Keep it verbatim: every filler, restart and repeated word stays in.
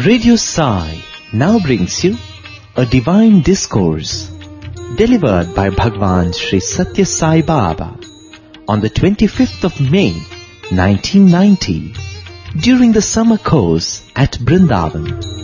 Radio Sai now brings you a divine discourse delivered by Bhagwan Sri Satya Sai Baba on the twenty-fifth of May nineteen ninety during the summer course at Brindavan.